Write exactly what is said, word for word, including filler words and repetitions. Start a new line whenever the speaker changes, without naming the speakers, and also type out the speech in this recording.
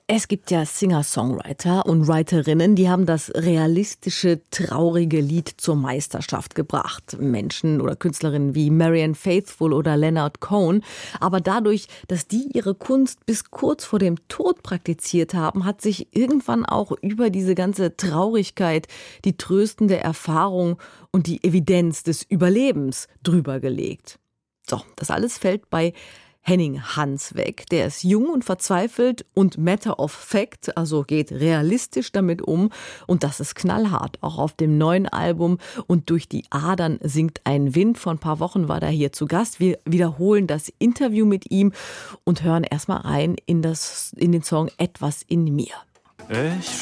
Es gibt ja Singer-Songwriter und Writerinnen, die haben das realistische, traurige Lied zur Meisterschaft gebracht. Menschen oder Künstlerinnen wie Marianne Faithfull oder Leonard Cohen. Aber dadurch, dass die ihre Kunst bis kurz vor dem Tod praktiziert haben, hat sich irgendwann auch über diese ganze Traurigkeit die tröstende Erfahrung und die Evidenz des Überlebens drüber gelegt. So, das alles fällt bei Henning Hans weg. Der ist jung und verzweifelt und matter of fact, also geht realistisch damit um. Und das ist knallhart, auch auf dem neuen Album. Und durch die Adern singt ein Wind. Vor ein paar Wochen war er hier zu Gast. Wir wiederholen das Interview mit ihm und hören erstmal rein in, das, in den Song Etwas in mir.
Ich